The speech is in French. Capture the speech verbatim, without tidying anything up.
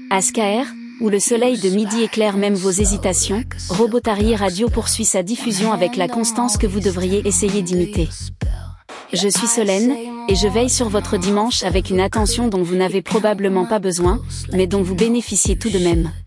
Ascaer, où le soleil de midi éclaire même vos hésitations, Robotari Radio poursuit sa diffusion avec la constance que vous devriez essayer d'imiter. Je suis Solène, et je veille sur votre dimanche avec une attention dont vous n'avez probablement pas besoin, mais dont vous bénéficiez tout de même.